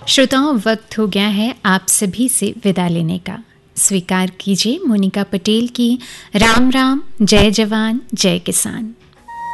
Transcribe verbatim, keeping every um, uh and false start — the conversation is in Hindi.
श्रोताओं, वक्त हो गया है आप सभी से विदा लेने का। स्वीकार कीजिए मोनिका पटेल की राम राम, जय जवान जय किसान।